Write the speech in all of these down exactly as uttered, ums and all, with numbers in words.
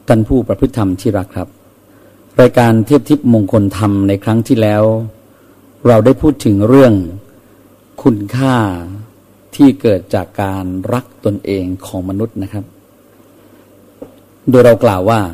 ท่านผู้ประพฤติธรรมที่รักครับรายการเทียบทิพย์มงคลธรรมในครั้งที่แล้วเราได้พูดถึงเรื่องคุณค่าที่เกิดจากการรักตนเองของมนุษย์นะครับโดยเรากล่าวว่า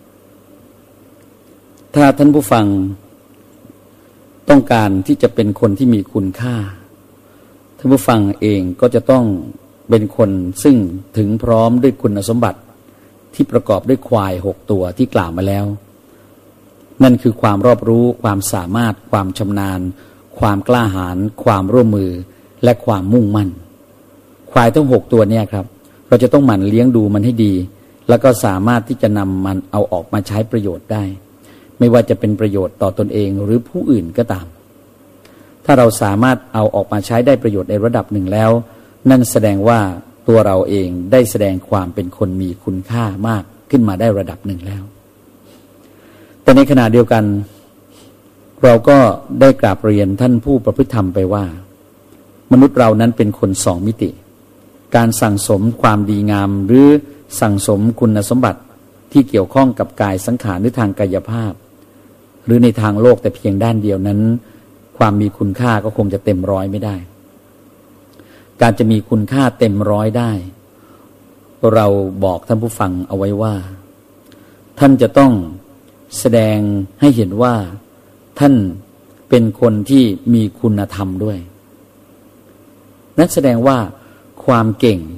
ถ้าท่านผู้ฟังต้องการที่จะเป็นคนที่มีคุณค่าท่านผู้ฟังเองก็จะต้องเป็นคนซึ่งถึงพร้อมด้วยคุณสมบัติที่ประกอบด้วยควายหกตัวที่กล่าวมาแล้วนั่นคือความรอบรู้ความสามารถความชำนาญความกล้าหาญความร่วมมือและความมุ่งมั่นควายทั้งหกตัวเนี่ยครับเราจะต้องหมั่นเลี้ยงดูมันให้ดีแล้วก็สามารถที่จะนำมันเอาออกมาใช้ประโยชน์ได้ไม่ว่าจะเป็นประโยชน์ต่อตนเองหรือผู้อื่นก็ตามถ้าเราสามารถเอาออกมาใช้ได้ประโยชน์ในระดับหนึ่งแล้วนั่นแสดงว่าตัวเราเองได้แสดงความเป็นคนมีคุณค่ามากขึ้นมาได้ระดับหนึ่งแล้วแต่ในขณะเดียวกันเราก็ได้กราบเรียนท่านผู้ประพฤติธรรมไปว่ามนุษย์เรานั้นเป็นคนสองมิติการสั่งสมความดีงามหรือสั่งสมคุณสมบัติที่เกี่ยวข้องกับกายสังขารหรือทางกายภาพหรือในทางโลกแต่เพียงด้านเดียวนั้นความมีคุณค่าก็คงจะเต็มร้อยไม่ได้การจะมีคุณค่าเต็มร้อยได้เราบอกท่านผู้ฟังเอาไว้ว่าท่านจะต้องแสดงให้เห็นว่าท่านเป็นคนที่มีคุณธรรมด้วยนั่นแสดงว่าความเก่ง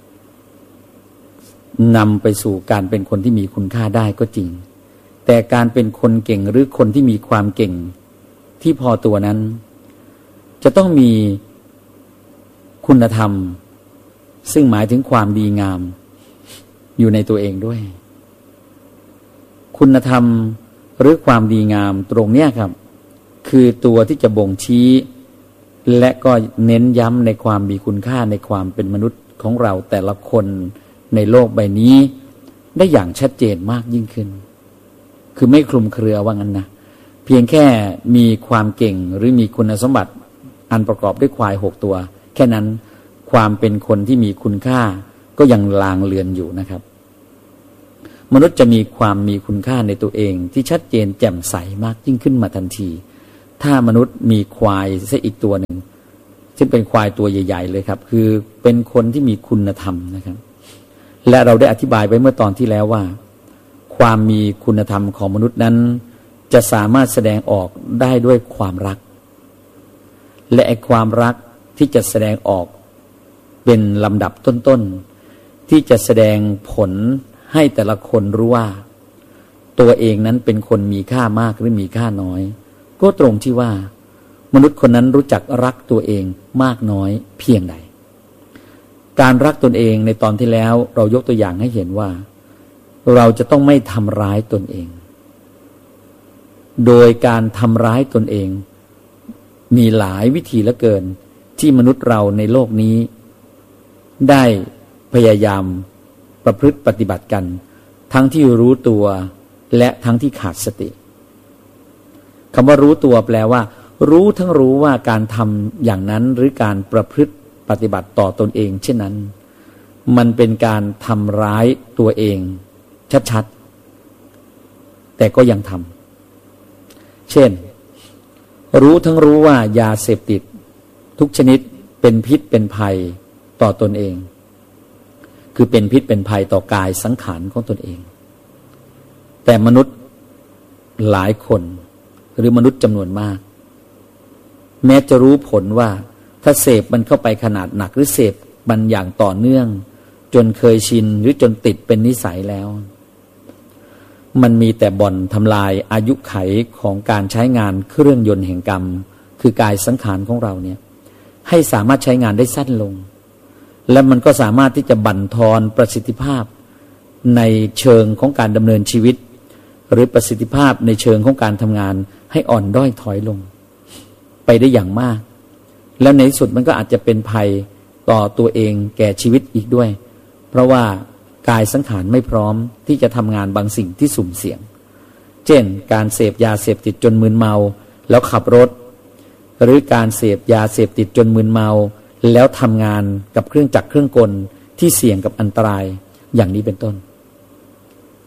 นำไปสู่การเป็นคนที่มีคุณค่าได้ก็จริงแต่การเป็นคนเก่งหรือคนที่มีความเก่งที่พอตัวนั้นจะต้องมีคุณธรรมซึ่งหมายถึงความดีงามอยู่ในตัวเองด้วยคุณธรรมหรือความดีงามตรงเนี้ยครับคือตัวที่จะบ่งชี้และก็เน้นย้ำในความมีคุณค่าในความเป็นมนุษย์ของเราแต่ละคนในโลกใบนี้ได้อย่างชัดเจนมากยิ่งขึ้นคือไม่คลุมเครือว่างั้นนะเพียงแค่มีความเก่งหรือมีคุณสมบัติอันประกอบด้วยควายหกตัวแค่นั้นความเป็นคนที่มีคุณค่าก็ยังลางเลือนอยู่นะครับมนุษย์จะมีความมีคุณค่าในตัวเองที่ชัดเจนแจ่มใสมากยิ่งขึ้นมาทันทีถ้ามนุษย์มีควายซะอีกตัวหนึ่งซึ่งเป็นควายตัวใหญ่ๆเลยครับคือเป็นคนที่มีคุณธรรมนะครับและเราได้อธิบายไว้เมื่อตอนที่แล้วว่าความมีคุณธรรมของมนุษย์นั้นจะสามารถแสดงออกได้ด้วยความรักและไอ้ความรักที่จะแสดงออกเป็นลำดับต้นๆที่จะแสดงผลให้แต่ละคนรู้ว่าตัวเองนั้นเป็นคนมีค่ามากหรือมีค่าน้อยก็ตรงที่ว่ามนุษย์คนนั้นรู้จักรักตัวเองมากน้อยเพียงใดการรักตนเองในตอนที่แล้วเรายกตัวอย่างให้เห็นว่าเราจะต้องไม่ทำร้ายตนเองโดยการทำร้ายตนเองมีหลายวิธีเหลือเกินที่มนุษย์เราในโลกนี้ได้พยายามประพฤติปฏิบัติกันทั้งที่รู้ตัวและทั้งที่ขาดสติคำว่ารู้ตัวแปลว่ารู้ทั้งรู้ว่าการทำอย่างนั้นหรือการประพฤติปฏิบัติต่อตนเองเช่นนั้นมันเป็นการทำร้ายตัวเองชัดๆแต่ก็ยังทำเช่นรู้ทั้งรู้ว่ายาเสพติดทุกชนิดเป็นพิษเป็นภัยต่อตนเองคือเป็นพิษเป็นภัยต่อกายสังขารของตนเองแต่มนุษย์หลายคนหรือมนุษย์จำนวนมากแม้จะรู้ผลว่าถ้าเสพมันเข้าไปขนาดหนักหรือเสพมันอย่างต่อเนื่องจนเคยชินหรือจนติดเป็นนิสัยแล้วมันมีแต่บ่อนทำลายอายุไขของการใช้งานเครื่องยนต์แห่งกรรมคือกายสังขารของเราเนี่ยให้สามารถใช้งานได้สั้นลงและมันก็สามารถที่จะบั่นทอนประสิทธิภาพในเชิงของการดำเนินชีวิตหรือประสิทธิภาพในเชิงของการทำงานให้อ่อนด้อยถอยลงไปได้อย่างมากแล้วในที่สุดมันก็อาจจะเป็นภัยต่อตัวเองแก่ชีวิตอีกด้วยเพราะว่ากายสังขารไม่พร้อมที่จะทำงานบางสิ่งที่สุ่มเสี่ยงเช่นการเสพยาเสพติดจนมึนเมาแล้วขับรถหรือการเสพยาเสพติดจนมึนเมาแล้วทำงานกับเครื่องจักรเครื่องกลที่เสี่ยงกับอันตรายอย่างนี้เป็นต้น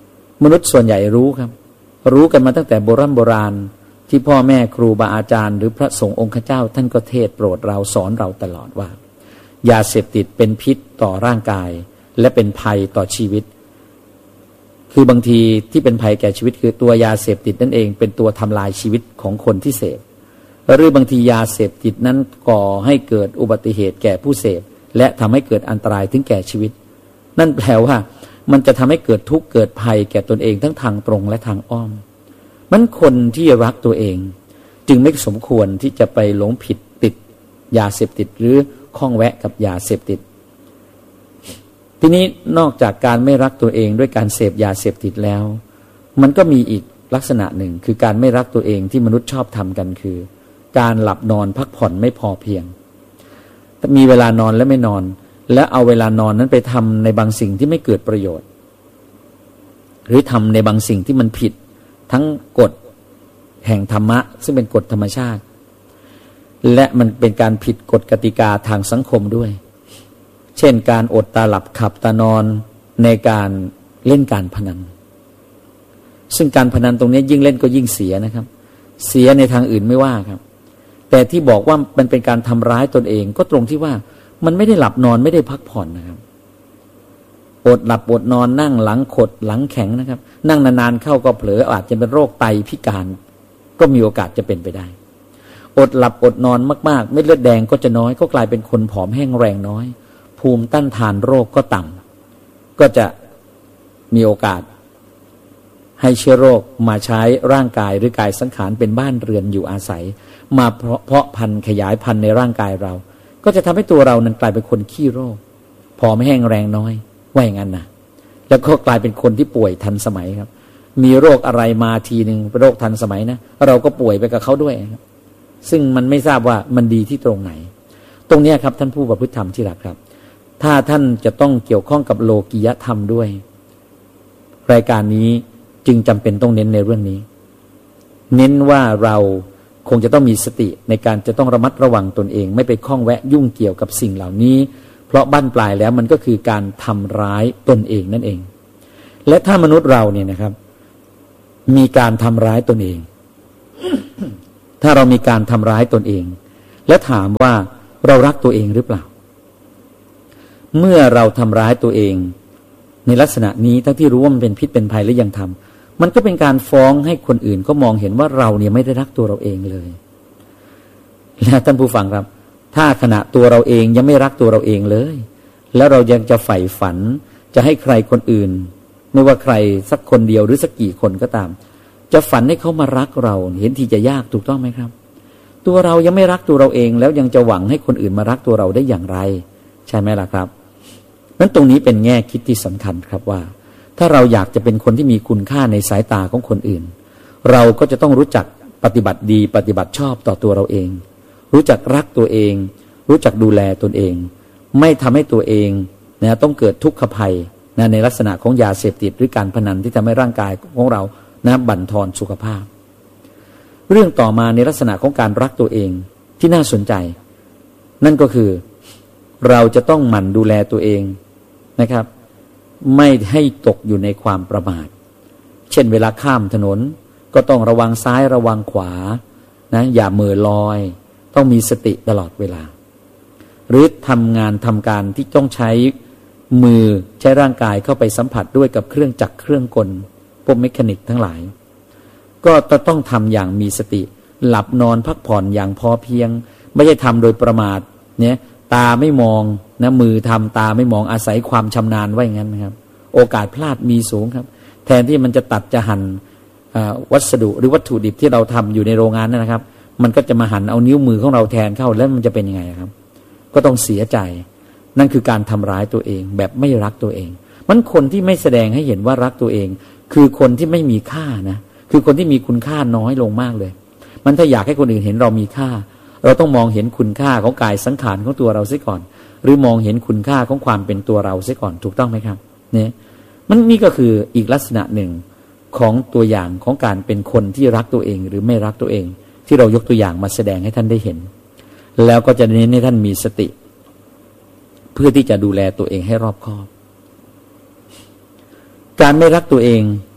มนุษย์ส่วนใหญ่รู้ครับรู้กันมาตั้งแต่โบราณโบราณที่พ่อแม่ครูบาอาจารย์หรือพระสงฆ์องค์เจ้าท่านก็เทศโปรดเราสอนเราตลอดว่ายาเสพติดเป็นพิษต่อร่างกายและเป็นภัยต่อชีวิตคือบางทีที่เป็นภัยแก่ชีวิตคือตัวยาเสพติดนั่นเองเป็นตัวทำลายชีวิตของคนที่เสพหรือบางทียาเสพติดนั้นก่อให้เกิดอุบัติเหตุแก่ผู้เสพและทำให้เกิดอันตรายถึงแก่ชีวิตนั่นแปลว่ามันจะทำให้เกิดทุกข์เกิดภัยแก่ตนเองทั้งทางตรงและทางอ้อมมันคนที่รักตัวเองจึงไม่สมควรที่จะไปหลงผิดติดยาเสพติดหรือข้องแวะกับยาเสพติดทีนี้นอกจากการไม่รักตัวเองด้วยการเสพยาเสพติดแล้วมันก็มีอีกลักษณะหนึ่งคือการไม่รักตัวเองที่มนุษย์ชอบทำกันคือการหลับนอนพักผ่อนไม่พอเพียงมีเวลานอนและไม่นอนแล้วเอาเวลานอนนั้นไปทำในบางสิ่งที่ไม่เกิดประโยชน์หรือทำในบางสิ่งที่มันผิดทั้งกฎแห่งธรรมะซึ่งเป็นกฎธรรมชาติและมันเป็นการผิดกฎกติกาทางสังคมด้วยเช่นการอดตาหลับขับตานอนในการเล่นการพนันซึ่งการพนันตรงนี้ยิ่งเล่นก็ยิ่งเสียนะครับเสียในทางอื่นไม่ว่าครับแต่ที่บอกว่ามันเป็นการทำร้ายตนเองก็ตรงที่ว่ามันไม่ได้หลับนอนไม่ได้พักผ่อนนะครับอดหลับอดนอนนั่งหลังขดหลังแข็งนะครับนั่งนานๆเข้าก็เผลออาจจะเป็นโรคไตพิการก็มีโอกาสจะเป็นไปได้อดหลับอดนอนมากๆเม็ดเลือดแดงก็จะน้อยก็กลายเป็นคนผอมแห้งแรงน้อยภูมิต้านทานโรคก็ต่ำก็จะมีโอกาสให้เชื้อโรคมาใช้ร่างกายหรือกายสังขารเป็นบ้านเรือนอยู่อาศัยมาเพาะพันธุ์ขยายพันธุ์ในร่างกายเราก็จะทำให้ตัวเรานั้นกลายเป็นคนขี้โรคผอมแห้งแรงน้อยว่าอย่างนั้นนะแล้วก็กลายเป็นคนที่ป่วยทันสมัยครับมีโรคอะไรมาทีหนึ่งเป็นโรคทันสมัยนะเราก็ป่วยไปกับเขาด้วยครับซึ่งมันไม่ทราบว่ามันดีที่ตรงไหนตรงนี้ครับท่านผู้ประพฤติธรรมที่รักครับถ้าท่านจะต้องเกี่ยวข้องกับโลกิยธรรมด้วยรายการนี้จึงจำเป็นต้องเน้นในเรื่องนี้เน้นว่าเราคงจะต้องมีสติในการจะต้องระมัดระวังตนเองไม่ไปข้องแวะยุ่งเกี่ยวกับสิ่งเหล่านี้เพราะบั้นปลายแล้วมันก็คือการทำร้ายตนเองนั่นเองและถ้ามนุษย์เราเนี่ยนะครับมีการทำร้ายตนเอง ถ้าเรามีการทำร้ายตนเองและถามว่าเรารักตัวเองหรือเปล่าเมื่อเราทำร้ายตัวเองในลักษณะนี้ทั้งที่รู้ว่ามันเป็นพิษเป็นภัยและยังทำมันก็เป็นการฟ้องให้คนอื่นก็มองเห็นว่าเราเนี่ยไม่ได้รักตัวเราเองเลยและท่านผู้ฟังครับถ้าขณะตัวเราเองยังไม่รักตัวเราเองเลยแล้วเรายังจะใฝ่ฝันจะให้ใครคนอื่นไม่ว่าใครสักคนเดียวหรือสักกี่คนก็ตามจะฝันให้เขามารักเราเห็นทีจะยากถูกต้องไหมครับตัวเรายังไม่รักตัวเราเองแล้วยังจะหวังให้คนอื่นมารักตัวเราได้อย่างไรใช่ไหมล่ะครับนั้นตรงนี้เป็นแง่คิดที่สำคัญครับว่าถ้าเราอยากจะเป็นคนที่มีคุณค่าในสายตาของคนอื่นเราก็จะต้องรู้จักปฏิบัติดีปฏิบัติชอบต่อตัวเราเองรู้จักรักตัวเองรู้จักดูแลตนเองไม่ทำให้ตัวเองนะต้องเกิดทุกขภัยนะในลักษณะของยาเสพติดหรือการพนันที่ทำให้ร่างกายของเรานะบั่นทอนสุขภาพเรื่องต่อมาในลักษณะของการรักตัวเองที่น่าสนใจนั่นก็คือเราจะต้องหมั่นดูแลตัวเองนะครับไม่ให้ตกอยู่ในความประมาทเช่นเวลาข้ามถนนก็ต้องระวังซ้ายระวังขวานะอย่าเหม่อลอยต้องมีสติตลอดเวลาหรือทำงานทำการที่ต้องใช้มือใช้ร่างกายเข้าไปสัมผัสด้วยกับเครื่องจักรเครื่องกลพวกเมคานิกทั้งหลายก็จะต้องทำอย่างมีสติหลับนอนพักผ่อนอย่างพอเพียงไม่ใช่ทำโดยประมาทเนี่ยตาไม่มองนะมือทำตาไม่มองอาศัยความชำนาญไว้อย่างนั้นนะครับโอกาสพลาดมีสูงครับแทนที่มันจะตัดจะหั่นวัสดุหรือวัตถุดิบที่เราทำอยู่ในโรงงานนั่นนะครับมันก็จะมาหั่นเอานิ้วมือของเราแทนเข้าแล้วมันจะเป็นยังไงครับก็ต้องเสียใจนั่นคือการทำร้ายตัวเองแบบไม่รักตัวเองมันคนที่ไม่แสดงให้เห็นว่ารักตัวเองคือคนที่ไม่มีค่านะคือคนที่มีคุณค่าน้อยลงมากเลยมันถ้าอยากให้คนอื่นเห็นเรามีค่าเราต้องมองเห็นคุณค่าของกายสังขารของตัวเราเสียก่อนหรือมองเห็นคุณค่าของความเป็นตัวเราเสียก่อนถูกต้องไหมครับเนี่ยมันนี่ก็คืออีกลักษณะหนึ่งของตัวอย่างของการเป็นคนที่รักตัวเองหรือไม่รักตัวเองที่เรายกตัวอย่างมาแสดงให้ท่านได้เห็นแล้วก็จะเน้นให้ท่านมีสติเพื่อที่จะดูแลตัวเองให้รอบคอบการไม่รักตัวเอง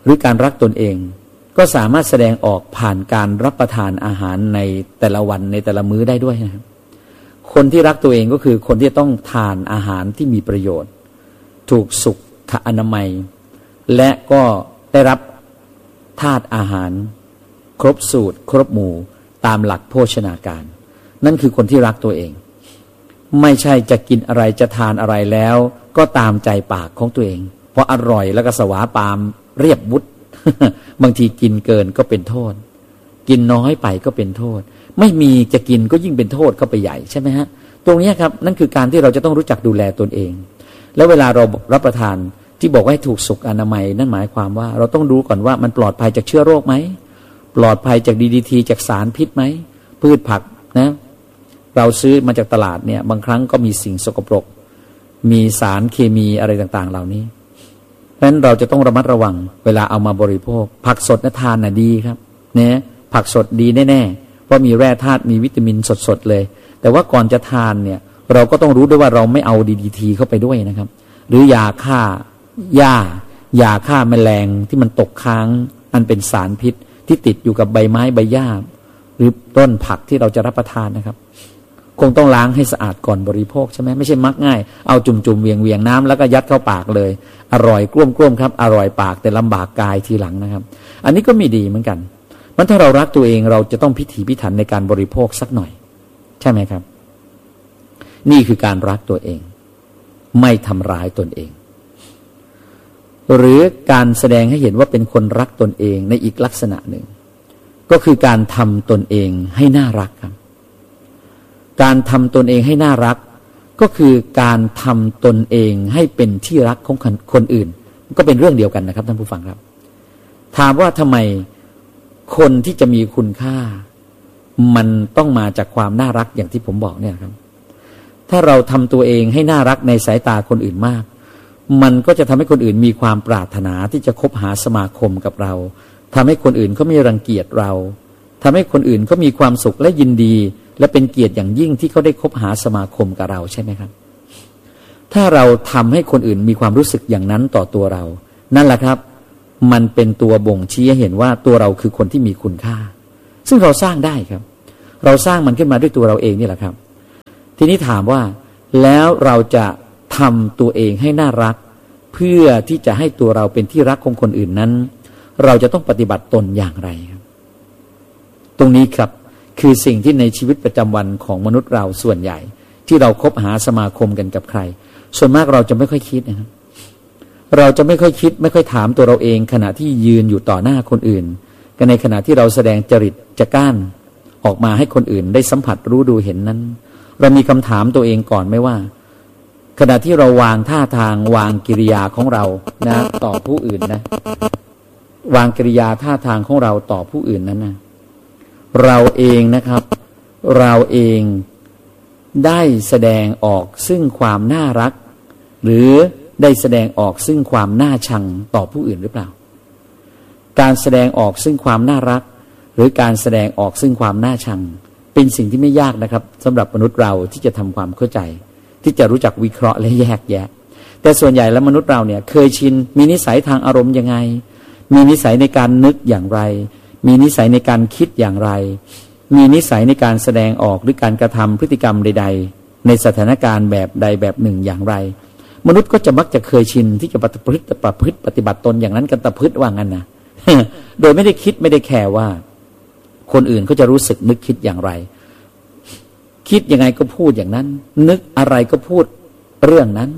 รือการรักตนเองก็สามารถแสดงออกผ่านการรับประทานอาหารในแต่ละวันในแต่ละมื้อได้ด้วยนะครับคนที่รักตัวเองก็คือคนที่ต้องทานอาหารที่มีประโยชน์ถูกสุขอนามัยและก็ได้รับธาตุอาหารครบสูตรครบหมู่ตามหลักโภชนาการนั่นคือคนที่รักตัวเองไม่ใช่จะกินอะไรจะทานอะไรแล้วก็ตามใจปากของตัวเองเพราะอร่อยแล้วก็สวาปามเรียบวุฒ บางทีกินเกินก็เป็นโทษกินน้อยไปก็เป็นโทษไม่มีจะกินก็ยิ่งเป็นโทษเข้าไปใหญ่ใช่ไหมฮะตรงนี้ครับนั่นคือการที่เราจะต้องรู้จักดูแลตนเองแล้วเวลาเรารับประทานที่บอกว่าให้ถูกสุขอนามัยนั่นหมายความว่าเราต้องดูก่อนว่ามันปลอดภัยจากเชื้อโรคไหมปลอดภัยจาก ดี ดี ที จากสารพิษไหมพืชผักนะเราซื้อมาจากตลาดเนี่ยบางครั้งก็มีสิ่งสกปรกมีสารเคมีอะไรต่างๆเหล่านี้เพราะฉะนั้นเราจะต้องระมัดระวังเวลาเอามาบริโภคผักสดนะทานน่ะดีครับเนี่ยผักสดดีแน่ๆเพราะมีแร่ธาตุมีวิตามินสดๆเลยแต่ว่าก่อนจะทานเนี่ยเราก็ต้องรู้ด้วยว่าเราไม่เอา ดี ดี ที เข้าไปด้วยนะครับหรือยาฆ่าหญ้ายาฆ่าแมลงที่มันตกค้างอันเป็นสารพิษที่ติดอยู่กับใบไม้ใบหญ้าหรือต้นผักที่เราจะรับประทานนะครับคงต้องล้างให้สะอาดก่อนบริโภคใช่ไหมไม่ใช่มักง่ายเอาจุ่มๆเวียงเวียงน้ำแล้วก็ยัดเข้าปากเลยอร่อยกลุ้มกลุ้มครับอร่อยปากแต่ลำบากกายทีหลังนะครับอันนี้ก็ไม่ดีเหมือนกันมันถ้าเรารักตัวเองเราจะต้องพิถีพิถันในการบริโภคสักหน่อยใช่ไหมครับนี่คือการรักตัวเองไม่ทำร้ายตนเองหรือการแสดงให้เห็นว่าเป็นคนรักตนเองในอีกลักษณะหนึ่งก็คือการทำตนเองให้น่ารักครับการทำตนเองให้น่ารักก็คือการทำตนเองให้เป็นที่รักของคนอื่นก็เป็นเรื่องเดียวกันนะครับท่านผู้ฟังครับถามว่าทำไมคนที่จะมีคุณค่ามันต้องมาจากความน่ารักอย่างที่ผมบอกเนี่ยครับถ้าเราทำตัวเองให้น่ารักในสายตาคนอื่นมากมันก็จะทำให้คนอื่นมีความปรารถนาที่จะคบหาสมาคมกับเราทำให้คนอื่นเขาไม่รังเกียจเราทำให้คนอื่นเขามีความสุขและยินดีและเป็นเกียรติอย่างยิ่งที่เขาได้คบหาสมาคมกับเราใช่ไหมครับถ้าเราทำให้คนอื่นมีความรู้สึกอย่างนั้นต่อตัวเรานั่นแหละครับมันเป็นตัวบ่งชี้ให้เห็นว่าตัวเราคือคนที่มีคุณค่าซึ่งเราสร้างได้ครับเราสร้างมันขึ้นมาด้วยตัวเราเองนี่แหละครับทีนี้ถามว่าแล้วเราจะทำตัวเองให้น่ารักเพื่อที่จะให้ตัวเราเป็นที่รักของคนอื่นนั้นเราจะต้องปฏิบัติตนอย่างไรครับตรงนี้ครับคือสิ่งที่ในชีวิตประจำวันของมนุษย์เราส่วนใหญ่ที่เราคบหาสมาคมกันกับใครส่วนมากเราจะไม่ค่อยคิดนะครับเราจะไม่ค่อยคิดไม่ค่อยถามตัวเราเองขณะที่ยืนอยู่ต่อหน้าคนอื่นกันในขณะที่เราแสดงจริตจักร้านออกมาให้คนอื่นได้สัมผัสรู้ดูเห็นนั้นเรามีคำถามตัวเองก่อนไหมว่าขณะที่เราวางท่าทางวางกิริยาของเรานะต่อผู้อื่นนะวางกิริยาท่าทางของเราต่อผู้อื่นนั้นนะเราเองนะครับเราเองได้แสดงออกซึ่งความน่ารักหรือได้แสดงออกซึ่งความน่าชังต่อผู้อื่นหรือเปล่าการแสดงออกซึ่งความน่ารักหรือการแสดงออกซึ่งความน่าชังเป็นสิ่งที่ไม่ยากนะครับสำหรับมนุษย์เราที่จะทำความเข้าใจที่จะรู้จักวิเคราะห์และแยกแยะแต่ส่วนใหญ่แล้วมนุษย์เราเนี่ยเคยชินมีนิสัยทางอารมณ์ยังไงมีนิสัยในการนึกอย่างไรมีนิสัยในการคิดอย่างไรมีนิสัยในการแสดงออกหรือการกระทำพฤติกรรมใดๆในสถานการณ์แบบใดแบบหนึ่งอย่างไรมนุษย์ก็จะมักจะเคยชินที่จะประพฤติประพฤติปฏิบัติตนอย่างนั้นกันตะพึดว่างั้นนะ โดยไม่ได้คิดไม่ได้แคร์ว่าคนอื่นเขาจะรู้สึกนึกคิดอย่างไรคิดยังไงก็พูดอย่างนั้นนึกอะไรก็พูดเรื่องนั้น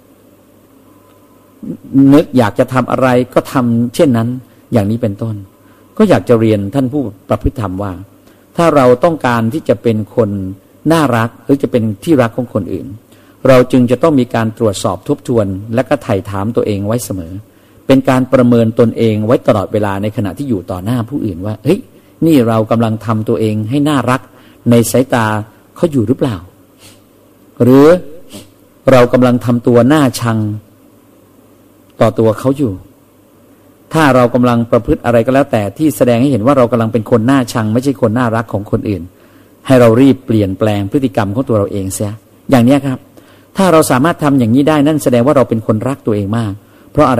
นึกอยากจะทำอะไรก็ทำเช่นนั้นอย่างนี้เป็นต้นก็อยากจะเรียนท่านผู้ประพฤติธรรมว่าถ้าเราต้องการที่จะเป็นคนน่ารักหรือจะเป็นที่รักของคนอื่นเราจึงจะต้องมีการตรวจสอบทบทวนและก็ไถ่ถามตัวเองไว้เสมอเป็นการประเมินตนเองไว้ตลอดเวลาในขณะที่อยู่ต่อหน้าผู้อื่นว่าเฮ้ยนี่เรากำลังทำตัวเองให้น่ารักในสายตาเขาอยู่หรือเปล่าหรือเรากำลังทำตัวน่าชังต่อตัวเขาอยู่ถ้าเรากำลังประพฤติอะไรก็แล้วแต่ที่แสดงให้เห็นว่าเรากำลังเป็นคนน่าชังไม่ใช่คนน่ารักของคนอื่นให้เรารีบเปลี่ยนแปลงพฤติกรรมของตัวเราเองเสียอย่างนี้ครับถ้าเราสามารถทำอย่างนี้ได้นั่นแสดงว่าเราเป็นคนรักตัวเองมากเพราะอะไรครับ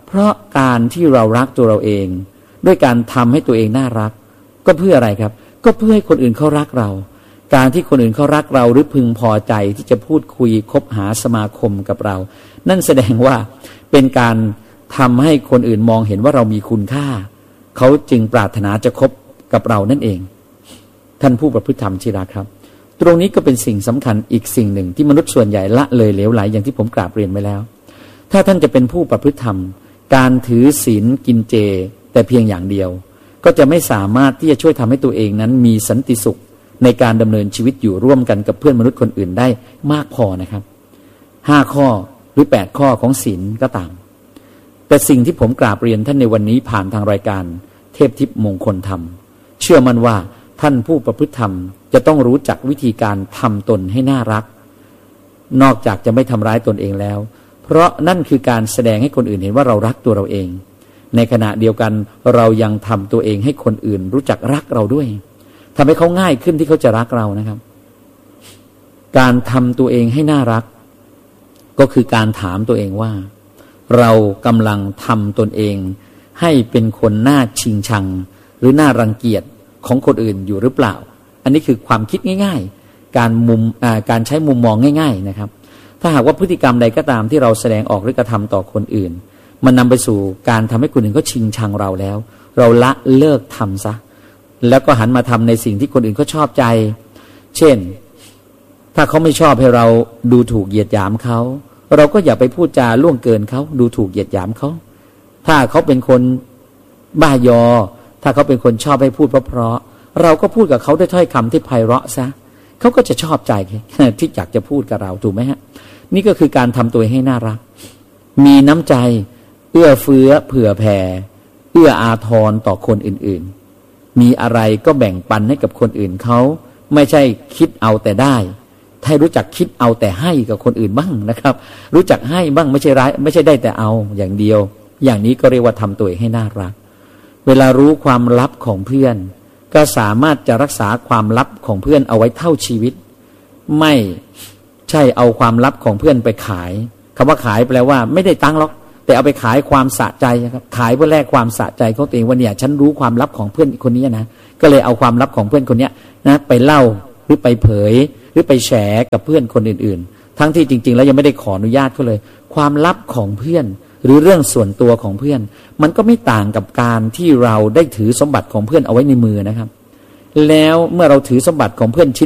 เพราะการที่เรารักตัวเราเองด้วยการทำให้ตัวเองน่ารักก็เพื่ออะไรครับก็เพื่อให้คนอื่นเขารักเราการที่คนอื่นเขารักเราหรือพึงพอใจที่จะพูดคุยคบหาสมาคมกับเรานั่นแสดงว่าเป็นการทำให้คนอื่นมองเห็นว่าเรามีคุณค่าเขาจึงปรารถนาจะคบกับเรานั่นเองท่านผู้ประพฤติธรรมที่รักครับตรงนี้ก็เป็นสิ่งสำคัญอีกสิ่งหนึ่งที่มนุษย์ส่วนใหญ่ละเลยเหลวไหลอย่างที่ผมกราบเรียนไว้แล้วถ้าท่านจะเป็นผู้ประพฤติธรรมการถือศีลกินเจแต่เพียงอย่างเดียวก็จะไม่สามารถที่จะช่วยทำให้ตัวเองนั้นมีสันติสุขในการดำเนินชีวิตอยู่ร่วมกันกับเพื่อนมนุษย์คนอื่นได้มากพอนะครับห้าข้อหรือแปดข้อของศีลก็ตามแต่สิ่งที่ผมกราบเรียนท่านในวันนี้ผ่านทางรายการเทพทิพย์มงคลธรรมเชื่อมั่นว่าท่านผู้ประพฤติธรรมจะต้องรู้จักวิธีการทำตนให้น่ารักนอกจากจะไม่ทำร้ายตนเองแล้วเพราะนั่นคือการแสดงให้คนอื่นเห็นว่าเรารักตัวเราเองในขณะเดียวกันเรายังทำตัวเองให้คนอื่นรู้จักรักเราด้วยทำให้เขาง่ายขึ้นที่เขาจะรักเรานะครับการทำตัวเองให้น่ารักก็คือการถามตัวเองว่าเรากำลังทำตนเองให้เป็นคนน่าชิงชังหรือน่ารังเกียจของคนอื่นอยู่หรือเปล่าอันนี้คือความคิดง่ายๆการมุมการใช้มุมมองง่ายๆนะครับถ้าหากว่าพฤติกรรมใดก็ตามที่เราแสดงออกหรือกระทำต่อคนอื่นมันนำไปสู่การทำให้คนอื่นเขาชิงชังเราแล้วเราละเลิกทำซะแล้วก็หันมาทำในสิ่งที่คนอื่นเขาชอบใจเช่นถ้าเขาไม่ชอบให้เราดูถูกเหยียดหยามเขาเราก็อย่าไปพูดจาล่วงเกินเขาดูถูกเหยียดหยามเขาถ้าเขาเป็นคนบ้ายอถ้าเขาเป็นคนชอบให้พูดเพราะๆเราก็พูดกับเขาด้วยถ้อยคำที่ไพเราะซะเขาก็จะชอบใจที่อยากจะพูดกับเราถูกไหมฮะนี่ก็คือการทำตัวให้น่ารักมีน้ำใจเอื้อเฟื้อเผื่อแผ่เอื้ออาทรต่อคนอื่นๆมีอะไรก็แบ่งปันให้กับคนอื่นเขาไม่ใช่คิดเอาแต่ได้ให้รู้จักคิดเอาแต่ให้กับคนอื่นบ้างนะครับรู้จักให้บ้างไม่ใช่ร้ายไม่ใช่ได้แต่เอาอย่างเดียวอย่างนี้ก็เรียกว่าทำตัวให้น่ารักเวลารู้ความลับของเพื่อนก็สามารถจะรักษาความลับของเพื่อนเอาไว้เท่าชีวิตไม่ใช่เอาความลับของเพื่อนไปขายคำว่าขายแปลว่าไม่ได้ตังค์หรอกแต่เอาไปขายความสะใจครับขายเพื่อแลกความสะใจของตัวเองว่าเนี่ยฉันรู้ความลับของเพื่อนคนนี้นะก็เลยเอาความลับของเพื่อนคนนี้นะไปเล่าหรือไปเผยหรือไปแฉกับเพื่อนคนอื่นๆทั้งที่จริงๆแล้วยังไม่ได้ขออนุญาตเขาเลยความลับของเพื่อนหรือเรื่องส่วนตัวของเพื่อนมันก็ไม่ต่างกับการที่เราได้ถือสมบัติของเพื่อนเอาไว้ในมือนะครับแล้วเมื่อเราถือสมบัติของเพื่อน